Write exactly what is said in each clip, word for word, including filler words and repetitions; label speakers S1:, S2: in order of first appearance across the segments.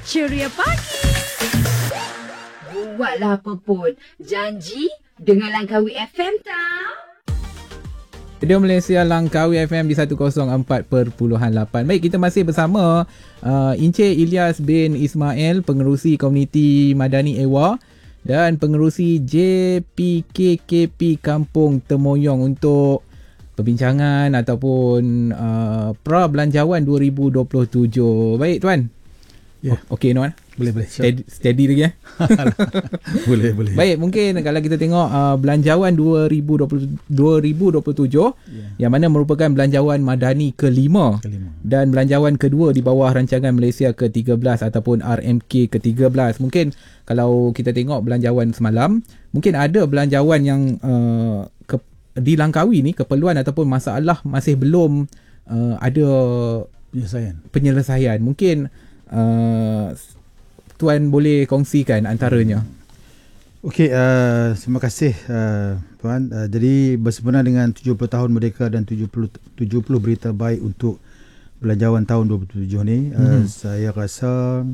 S1: Ceria pagi. Buatlah apa pun. Janji dengan Langkawi F M tau.
S2: Radio Malaysia Langkawi F M di seratus empat perpuluhan lapan. Baik, kita masih bersama uh, Encik Ilyas bin Ismail, pengerusi Komuniti Madani Ewa dan pengerusi J P K K P Kampung Temoyong untuk perbincangan ataupun uh, pra-belanjawan dua ribu dua puluh tujuh. Baik tuan.
S3: Ya.
S2: Oh, okey Noan.
S3: Boleh boleh.
S2: Steady, steady lagi eh.
S3: boleh boleh.
S2: Baik, mungkin kalau kita tengok uh, belanjawan dua ribu dua puluh tujuh yeah. yang mana merupakan belanjawan madani kelima, kelima dan belanjawan kedua di bawah rancangan Malaysia ke tiga belas ataupun R M K ke tiga belas. Mungkin kalau kita tengok belanjawan semalam, mungkin ada belanjawan yang uh, ke, di Langkawi ni keperluan ataupun masalah masih belum uh, ada
S3: penyelesaian.
S2: Penyelesaian. Mungkin uh, tuan boleh kongsikan antaranya.
S3: Okey, uh, terima kasih uh, tuan. Uh, jadi bersempena dengan tujuh puluh tahun merdeka dan tujuh puluh, tujuh puluh berita baik untuk belanjawan tahun dua ribu dua puluh tujuh ni, mm-hmm. uh, saya rasa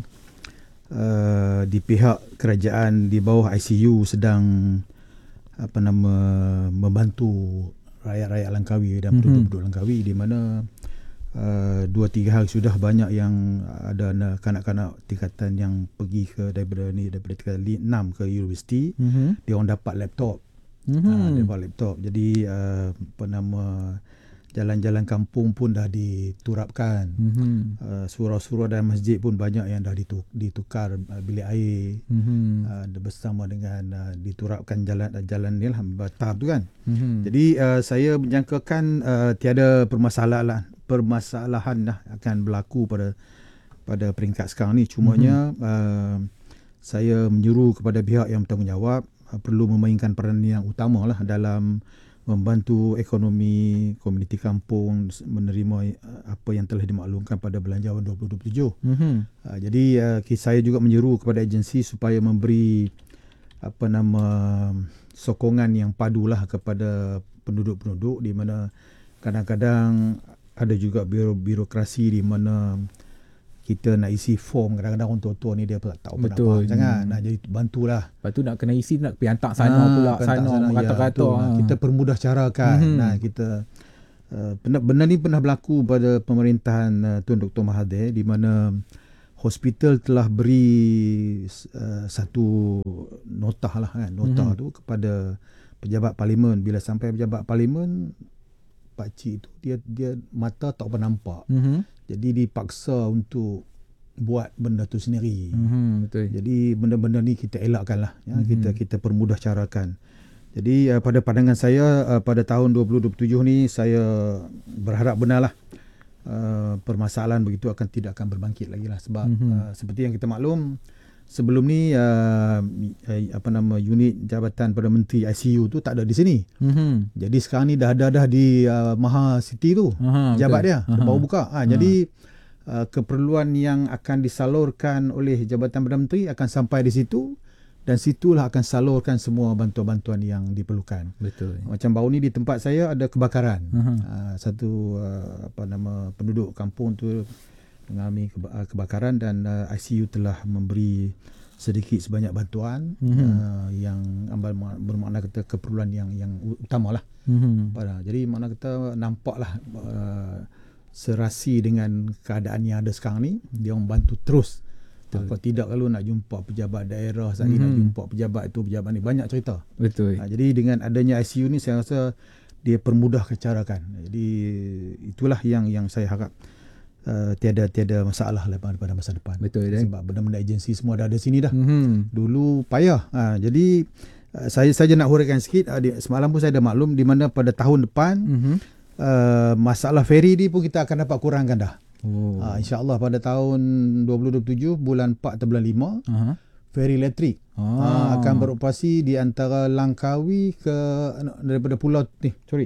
S3: uh, di pihak kerajaan di bawah I C U sedang apa nama membantu rakyat-rakyat Langkawi dan mm-hmm. penduduk-penduduk Langkawi, di mana Uh, dua tiga hari sudah banyak yang ada kanak-kanak tingkatan yang pergi ke daripada ni daripada tingkatan enam ke universiti, mm-hmm. dia orang dapat laptop, mm-hmm. uh, dia dapat laptop. Jadi uh, apa nama jalan-jalan kampung pun dah diturapkan, mm-hmm. uh, surau-surau dan masjid pun banyak yang dah ditukar uh, bilik air, mm-hmm. uh, bersama dengan uh, diturapkan jalan jalan ni lah bertahap tu kan, mm-hmm. Jadi uh, saya menyangkakan uh, tiada permasalahan permasalahan dah akan berlaku pada pada peringkat sekarang ni. Cumanya mm-hmm. uh, saya menyuruh kepada pihak yang bertanggungjawab uh, perlu memainkan peranan yang utama lah dalam membantu ekonomi komuniti kampung menerima uh, apa yang telah dimaklumkan pada belanjawan dua ribu dua puluh tujuh. Mm-hmm. Uh, jadi uh, saya juga menyuruh kepada agensi supaya memberi apa nama sokongan yang padulah kepada penduduk-penduduk, di mana kadang-kadang ada juga biro birokrasi di mana kita nak isi form, kadang-kadang orang tua-tua ni dia tak tahu apa nak sangat. Nak jadi bantulah.
S2: Lepas tu nak kena isi, nak pergi hantar sana ha, pula, sana, sana kata-kata.
S3: Ya, ha. Kita permudah carakan. Mm-hmm. Nah, kita uh, benda ni pernah berlaku pada pemerintahan uh, Tun Doktor Mahathir, di mana hospital telah beri uh, satu notah lah kan, notah mm-hmm. tu kepada pejabat parlimen. Bila sampai pejabat parlimen, pakcik tu dia dia mata tak pernah nampak, mm-hmm. jadi dipaksa untuk buat benda tu sendiri, mm-hmm, betul. Jadi benda-benda ni kita elakkan lah, ya, mm-hmm. kita kita permudah carakan. Jadi uh, pada pandangan saya uh, pada tahun dua ribu dua puluh tujuh ni saya berharap benarlah uh, permasalahan begitu akan tidak akan berbangkit lagi lah, sebab mm-hmm. uh, seperti yang kita maklum sebelum ni uh, apa nama unit Jabatan Perdana Menteri I C U tu tak ada di sini. Mm-hmm. Jadi sekarang ni dah ada dah di uh, Maha City tu. Aha, jabat betul. Dia Aha. Baru buka. Ha, jadi uh, keperluan yang akan disalurkan oleh Jabatan Perdana Menteri akan sampai di situ, dan situlah akan salurkan semua bantuan-bantuan yang diperlukan. Betul. Macam baru ni di tempat saya ada kebakaran. Uh, satu uh, apa nama penduduk kampung tu mengalami kebakaran, dan uh, I C U telah memberi sedikit sebanyak bantuan, mm-hmm. uh, yang ambal bermakna kata keperluan yang yang utamalah. Mm-hmm. Jadi makna kata nampaklah uh, serasi dengan keadaan yang ada sekarang ni, dia orang bantu terus. Betul. Apa tidak kalau nak jumpa pejabat daerah, saya mm-hmm. nak jumpa pejabat itu, pejabat ni, banyak cerita. Betul. Uh, jadi dengan adanya I C U ni saya rasa dia permudah kecarakan. Jadi itulah yang yang saya harap. Uh, tiada tiada masalah lah pada masa depan. Betul. Sebab benda-benda agensi semua dah ada sini dah. Mm-hmm. Dulu payah. Ha, jadi uh, saya saja nak huraikan sikit. Uh, di, semalam pun saya dah maklum di mana pada tahun depan, mm-hmm. uh, masalah feri ni pun kita akan dapat kurangkan dah. Oh. Uh, InsyaAllah pada tahun dua ribu dua puluh tujuh bulan empat atau bulan lima, uh-huh. feri elektrik oh. uh, akan beroperasi di antara Langkawi ke daripada pulau ni, sorry.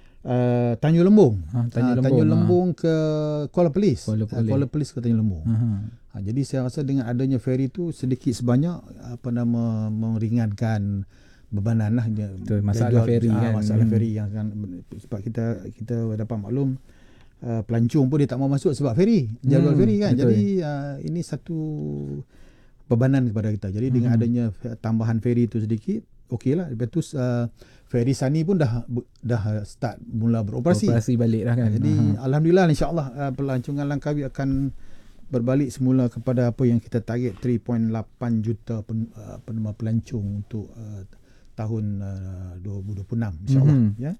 S3: Uh, Tanjung Lembung, ha, Tanjung, uh, Lembung, Tanjung Lembung ha. ke Kuala Perlis, Kuala Perlis, uh, Kuala Perlis ke Tanjung Lembung. Uh-huh. Ha, jadi saya rasa dengan adanya feri tu sedikit sebanyak apa nama meringankan bebanan lah. Betul, masalah feri uh, kan. Masalah hmm. feri yang kan, sebab kita kita dapat maklum uh, pelancong pun dia tak mau masuk sebab feri, jadual
S2: Hmm,
S3: feri kan.
S2: betul.
S3: Jadi uh, ini satu bebanan kepada kita. Jadi hmm. dengan adanya tambahan feri itu sedikit, okeylah. Lepas tu uh, feri Sani pun dah dah start mula beroperasi.
S2: Operasi balik dah kan.
S3: Jadi
S2: Aha.
S3: alhamdulillah, insya-Allah uh, pelancongan Langkawi akan berbalik semula kepada apa yang kita target tiga perpuluhan lapan juta pen, uh, penerima pelancong untuk uh, tahun uh, dua ribu dua puluh enam, insya-Allah.
S2: Mhm.
S3: Ya.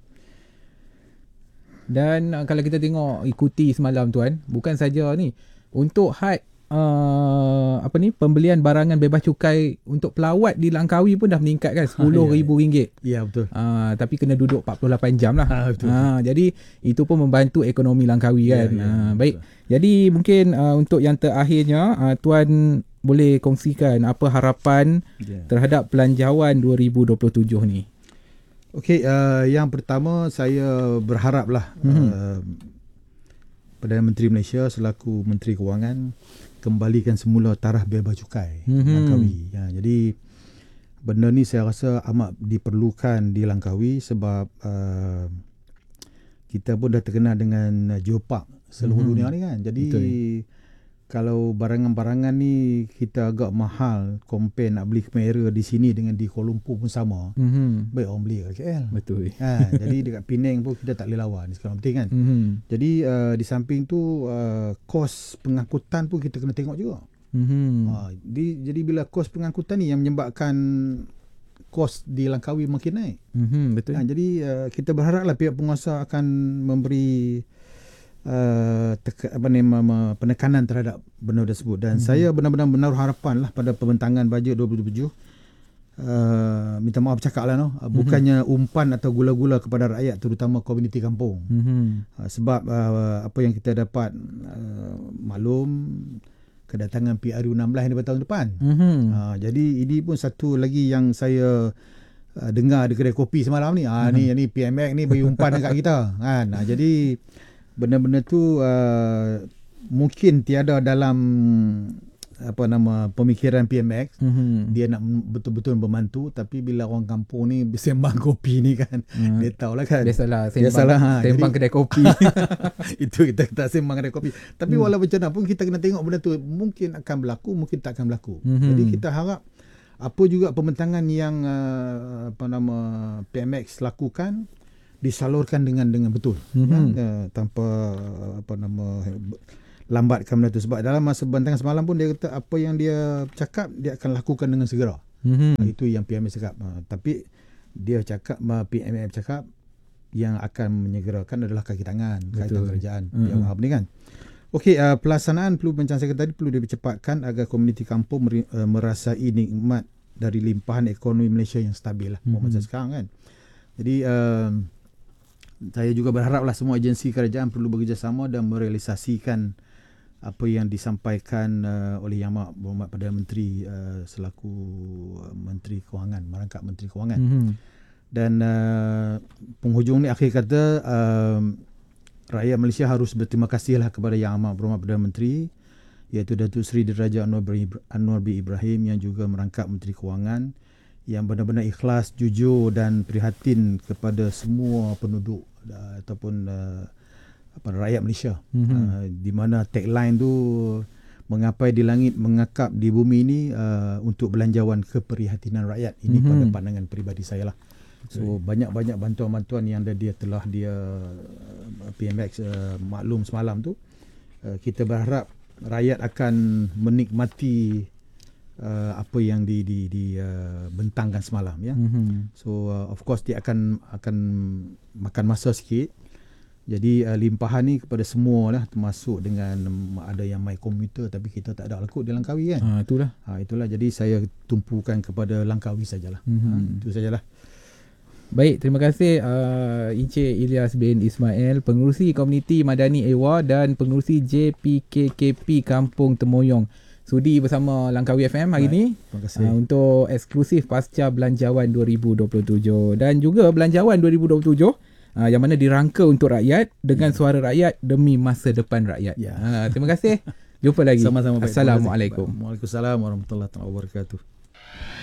S2: Dan uh, kalau kita tengok ikuti semalam tuan, bukan saja ni untuk had uh, apa ni pembelian barangan bebas cukai untuk pelawat di Langkawi pun dah meningkat kan sepuluh ribu ringgit.
S3: Ya, betul.
S2: Uh, tapi kena duduk empat puluh lapan jam lah.
S3: Ha, betul.
S2: Uh, jadi itu pun membantu ekonomi Langkawi kan.
S3: Ya, ya,
S2: uh,
S3: betul.
S2: baik. Jadi mungkin uh, untuk yang terakhirnya uh, tuan boleh kongsikan apa harapan
S3: Ya.
S2: terhadap Belanjawan dua ribu dua puluh tujuh ni.
S3: Okey, uh, yang pertama saya berharaplah mm-hmm. uh, Perdana Menteri Malaysia selaku Menteri Kewangan kembalikan semula taraf bebas cukai
S2: Mm-hmm.
S3: Langkawi. Ya, jadi benda ni saya rasa amat diperlukan di Langkawi sebab uh, kita pun dah terkenal dengan geopark seluruh
S2: Mm-hmm.
S3: dunia ni kan. Jadi
S2: Betul.
S3: kalau barangan-barangan ni kita agak mahal compare nak beli kamera di sini dengan di Kuala Lumpur pun sama.
S2: Mm-hmm.
S3: Baik orang beli kat K L.
S2: Betul.
S3: Ha, jadi dekat Penang pun kita tak boleh lawan sekarang, penting kan.
S2: Mm-hmm.
S3: Jadi uh, di samping tu uh, kos pengangkutan pun kita kena tengok juga.
S2: Mm-hmm.
S3: Ha, di, jadi bila kos pengangkutan ni yang menyebabkan kos di Langkawi makin naik.
S2: Mm-hmm. Betul.
S3: Ha, jadi uh, kita berharaplah pihak penguasa akan memberi Uh, teka, apa ni, penekanan terhadap benda tersebut dan hmm. saya benar-benar menaruh harapan lah pada pembentangan bajet dua ribu dua puluh tujuh. Uh, minta maaf cakap lah no, uh, bukannya umpan atau gula-gula kepada rakyat terutama komuniti kampung.
S2: Hmm.
S3: Uh, sebab uh, apa yang kita dapat uh, maklum kedatangan P R U enam belas pada tahun depan.
S2: Hmm.
S3: Uh, jadi ini pun satu lagi yang saya uh, dengar di kedai kopi semalam ni. Ah uh, hmm. ni ni P M X ni bagi umpan dekat kita kan. Uh, jadi benda-benda tu uh, mungkin tiada dalam apa nama pemikiran P M X. Mm-hmm. Dia nak betul-betul membantu, tapi bila orang kampung ni sembang kopi ni kan, mm. dia tahulah kan.
S2: Biasalah sembang,
S3: Biasalah, ha.
S2: sembang
S3: Jadi,
S2: kedai kopi.
S3: itu kita tak sembang kedai kopi. Tapi mm. walau macam mana pun kita kena tengok benda tu mungkin akan berlaku, mungkin tak akan berlaku. Mm-hmm. Jadi kita harap apa juga pembentangan yang uh, apa nama P M X lakukan disalurkan dengan dengan betul, mm-hmm. kan? uh, tanpa apa nama lambatkan benda tu. Sebab dalam masa pembentangan semalam pun dia kata apa yang dia cakap dia akan lakukan dengan segera. Mm-hmm. Uh, itu yang P M X cakap. Uh, tapi dia cakap uh, P M X cakap yang akan menyegerakan adalah kaki tangan kaitan kerajaan mm-hmm. yang Wahab ni kan. Okey, uh, pelaksanaan perlu macam saya kata tadi perlu dipercepatkan agar komuniti kampung meri, uh, merasai nikmat dari limpahan ekonomi Malaysia yang stabil lah, mm-hmm. macam sekarang kan. Jadi uh, saya juga berharaplah semua agensi kerajaan perlu bekerjasama dan merealisasikan apa yang disampaikan uh, oleh Yang Amat Berhormat Perdana Menteri uh, selaku uh, Menteri Kewangan, merangkap Menteri Kewangan. Mm-hmm. Dan uh, penghujung ni akhir kata uh, rakyat Malaysia harus berterima kasihlah kepada Yang Amat Berhormat Perdana Menteri iaitu Datuk Seri Deraja Anwar, Anwar bin Ibrahim yang juga merangkap Menteri Kewangan, yang benar-benar ikhlas, jujur dan prihatin kepada semua penduduk uh, ataupun uh, apa rakyat Malaysia. Mm-hmm. Uh, di mana tagline tu menggapai di langit mengakap di bumi ini uh, untuk belanjawan keprihatinan rakyat. Ini mm-hmm. pada pandangan peribadi saya lah. So okay. banyak-banyak bantuan-bantuan yang dia telah dia uh, P M X uh, maklum semalam tu, uh, kita berharap rakyat akan menikmati Uh, apa yang di di di uh, bentangkan semalam ya. Mm-hmm. So uh, of course dia akan akan makan masa sikit. Jadi uh, limpahan ni kepada semua lah, termasuk dengan um, ada yang my commuter tapi kita tak ada lakut di Langkawi kan.
S2: Ha, itulah.
S3: Ha, itulah jadi saya tumpukan kepada Langkawi sajalah. Mm-hmm. Ha, itu sajalah.
S2: Baik, terima kasih uh, Encik Ilyas bin Ismail, pengerusi komuniti Madani Ewa dan pengerusi J P K K P Kampung Temoyong, sudi bersama Langkawi F M hari ini uh, untuk eksklusif pasca Belanjawan dua ribu dua puluh tujuh dan juga Belanjawan dua ribu dua puluh tujuh uh, yang mana dirangka untuk rakyat dengan ya. Suara rakyat demi masa depan rakyat. Ya. Uh, terima kasih. Jumpa lagi.
S3: Sama-sama.
S2: Assalamualaikum.
S3: Waalaikumsalam warahmatullahi wabarakatuh.